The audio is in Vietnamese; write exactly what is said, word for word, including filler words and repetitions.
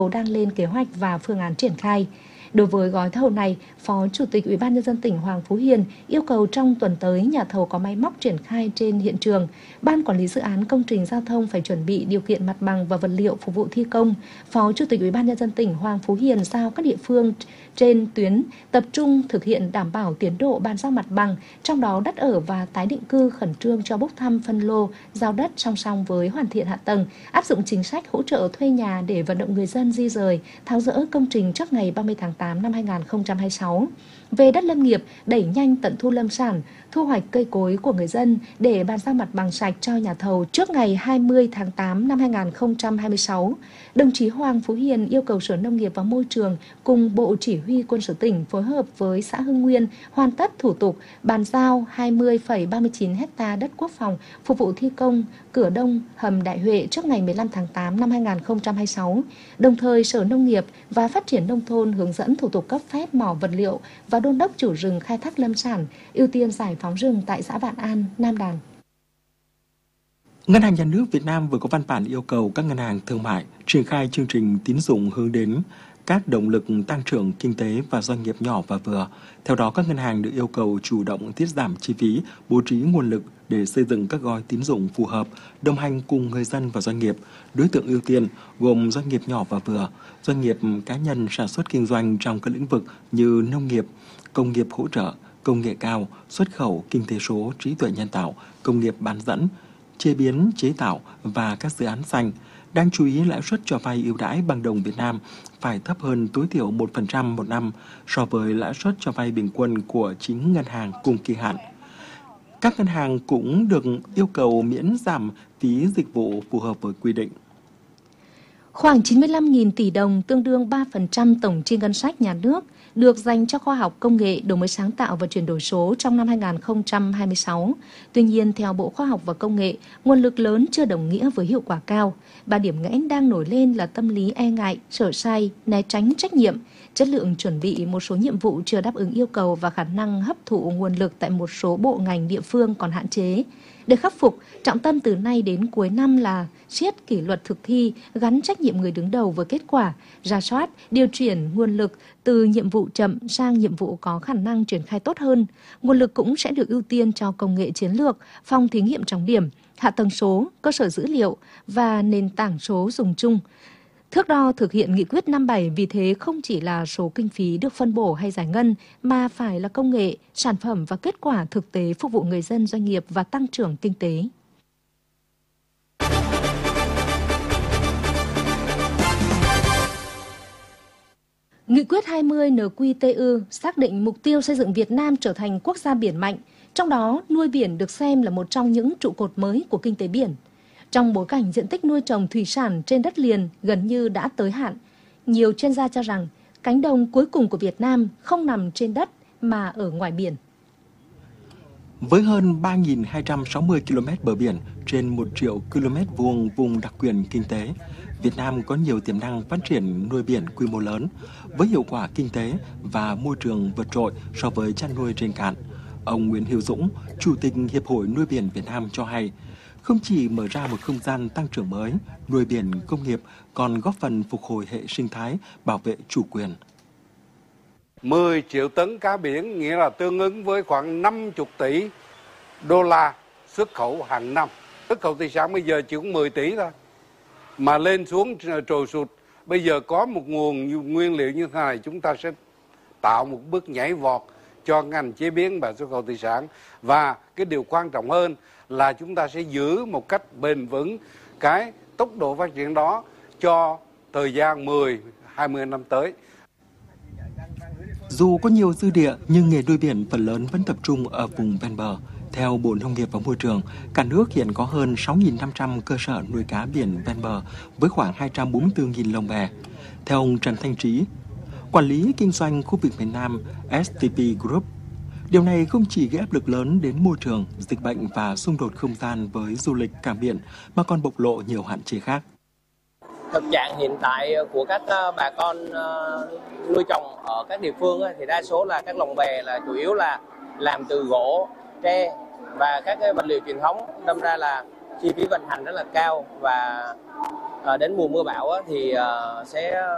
đang lên kế hoạch và phương án triển khai. Đối với gói thầu này, Phó Chủ tịch Ủy ban Nhân dân tỉnh Hoàng Phú Hiền yêu cầu trong tuần tới nhà thầu có máy móc triển khai trên hiện trường. Ban quản lý dự án công trình giao thông phải chuẩn bị điều kiện mặt bằng và vật liệu phục vụ thi công. Phó Chủ tịch Ủy ban Nhân dân tỉnh Hoàng Phú Hiền giao các địa phương trên tuyến tập trung thực hiện đảm bảo tiến độ bàn giao mặt bằng, trong đó đất ở và tái định cư khẩn trương cho bốc thăm phân lô, giao đất song song với hoàn thiện hạ tầng, áp dụng chính sách hỗ trợ thuê nhà để vận động người dân di rời, tháo dỡ công trình trước ngày ba mươi tháng tám năm hai nghìn không trăm hai mươi sáu. Về đất lâm nghiệp, đẩy nhanh tận thu lâm sản, thu hoạch cây cối của người dân để bàn giao mặt bằng sạch cho nhà thầu trước ngày hai mươi tháng tám năm hai nghìn không trăm hai mươi sáu. Đồng chí Hoàng Phú Hiền yêu cầu Sở Nông nghiệp và Môi trường cùng Bộ Chỉ huy Quân sự tỉnh phối hợp với xã Hưng Nguyên hoàn tất thủ tục bàn giao hai mươi phẩy ba mươi chín ha đất quốc phòng phục vụ thi công cửa đông hầm Đại Huệ trước ngày mười lăm tháng tám năm hai nghìn không trăm hai mươi sáu. Đồng thời, Sở Nông nghiệp và Phát triển Nông thôn hướng dẫn thủ tục cấp phép mỏ vật liệu và đôn đốc chủ rừng khai thác lâm sản, ưu tiên giải phóng rừng tại xã Vạn An, Nam Đàn. Ngân hàng Nhà nước Việt Nam vừa có văn bản yêu cầu các ngân hàng thương mại triển khai chương trình tín dụng hướng đến các động lực tăng trưởng kinh tế và doanh nghiệp nhỏ và vừa. Theo đó, các ngân hàng được yêu cầu chủ động tiết giảm chi phí, bố trí nguồn lực để xây dựng các gói tín dụng phù hợp, đồng hành cùng người dân và doanh nghiệp. Đối tượng ưu tiên gồm doanh nghiệp nhỏ và vừa, doanh nghiệp cá nhân sản xuất kinh doanh trong các lĩnh vực như nông nghiệp, công nghiệp hỗ trợ, công nghệ cao, xuất khẩu, kinh tế số, trí tuệ nhân tạo, công nghiệp bán dẫn, chế biến, chế tạo và các dự án xanh. Đáng chú ý, lãi suất cho vay ưu đãi bằng đồng Việt Nam phải thấp hơn tối thiểu một phần trăm một năm so với lãi suất cho vay bình quân của chính ngân hàng cùng kỳ hạn. Các ngân hàng cũng được yêu cầu miễn giảm phí dịch vụ phù hợp với quy định. Khoảng chín mươi lăm nghìn tỷ đồng, tương đương ba phần trăm tổng chi ngân sách nhà nước, được dành cho khoa học công nghệ, đổi mới sáng tạo và chuyển đổi số trong năm hai nghìn không trăm hai mươi sáu. Tuy nhiên, theo Bộ Khoa học và Công nghệ, nguồn lực lớn chưa đồng nghĩa với hiệu quả cao. Ba điểm nghẽn đang nổi lên là tâm lý e ngại, sợ sai, né tránh trách nhiệm, chất lượng chuẩn bị một số nhiệm vụ chưa đáp ứng yêu cầu và khả năng hấp thụ nguồn lực tại một số bộ ngành địa phương còn hạn chế. Để khắc phục, trọng tâm từ nay đến cuối năm là siết kỷ luật thực thi, gắn trách nhiệm người đứng đầu với kết quả, rà soát, điều chuyển nguồn lực từ nhiệm vụ chậm sang nhiệm vụ có khả năng triển khai tốt hơn. Nguồn lực cũng sẽ được ưu tiên cho công nghệ chiến lược, phòng thí nghiệm trọng điểm, hạ tầng số, cơ sở dữ liệu và nền tảng số dùng chung. Thước đo thực hiện nghị quyết năm bảy vì thế không chỉ là số kinh phí được phân bổ hay giải ngân, mà phải là công nghệ, sản phẩm và kết quả thực tế phục vụ người dân, doanh nghiệp và tăng trưởng kinh tế. Nghị quyết hai mươi N Q T U xác định mục tiêu xây dựng Việt Nam trở thành quốc gia biển mạnh, trong đó nuôi biển được xem là một trong những trụ cột mới của kinh tế biển. Trong bối cảnh diện tích nuôi trồng thủy sản trên đất liền gần như đã tới hạn, nhiều chuyên gia cho rằng cánh đồng cuối cùng của Việt Nam không nằm trên đất mà ở ngoài biển. Với hơn ba nghìn hai trăm sáu mươi ki lô mét bờ biển trên một triệu ki lô mét vuông vùng đặc quyền kinh tế, Việt Nam có nhiều tiềm năng phát triển nuôi biển quy mô lớn, với hiệu quả kinh tế và môi trường vượt trội so với chăn nuôi trên cạn. Ông Nguyễn Hữu Dũng, Chủ tịch Hiệp hội Nuôi biển Việt Nam cho hay, không chỉ mở ra một không gian tăng trưởng mới, nuôi biển công nghiệp còn góp phần phục hồi hệ sinh thái, bảo vệ chủ quyền. mười triệu tấn cá biển nghĩa là tương ứng với khoảng năm mươi tỷ đô la xuất khẩu hàng năm. Xuất khẩu thủy sản bây giờ chỉ có mười tỷ thôi, mà lên xuống trồi sụt. Bây giờ có một nguồn nguyên liệu như thế này, chúng ta sẽ tạo một bước nhảy vọt cho ngành chế biến và xuất khẩu thủy sản. Và cái điều quan trọng hơn là chúng ta sẽ giữ một cách bền vững cái tốc độ phát triển đó cho thời gian mười đến hai mươi năm tới. Dù có nhiều dư địa nhưng nghề nuôi biển phần lớn vẫn tập trung ở vùng ven bờ. Theo Bộ Nông nghiệp và Môi trường, cả nước hiện có hơn sáu nghìn năm trăm cơ sở nuôi cá biển ven bờ với khoảng hai trăm bốn mươi tư nghìn lồng bè. Theo ông Trần Thanh Trí, quản lý kinh doanh khu vực miền Nam S T P Group, điều này không chỉ gây áp lực lớn đến môi trường, dịch bệnh và xung đột không gian với du lịch cảng biển mà còn bộc lộ nhiều hạn chế khác. Thực trạng hiện tại của các bà con nuôi trồng ở các địa phương thì đa số là các lồng bè là chủ yếu là làm từ gỗ, tre và các cái vật liệu truyền thống, đâm ra là chi phí vận hành rất là cao và đến mùa mưa bão thì sẽ